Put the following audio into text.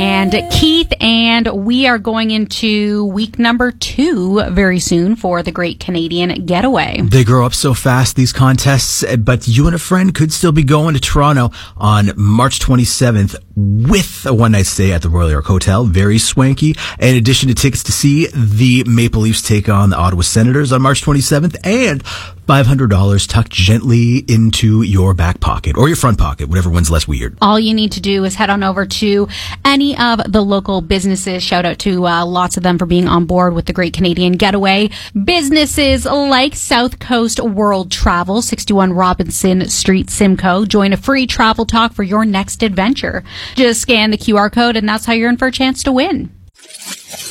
And Keith, and we are going into week number 2 very soon for the Great Canadian Getaway. They grow up so fast, these contests, but you and a friend could still be going to Toronto on March 27th with a one-night stay at the Royal York Hotel. Very swanky. In addition to tickets to see the Maple Leafs take on the Ottawa Senators on March 27th, and $500 tucked gently into your back pocket or your front pocket, whatever one's less weird. All you need to do is head on over to any of the local businesses. Shout out to lots of them for being on board with the Great Canadian Getaway. Businesses like South Coast World Travel, 61 Robinson Street, Simcoe. Join a free travel talk for your next adventure. Just scan the QR code and that's how you're in for a chance to win.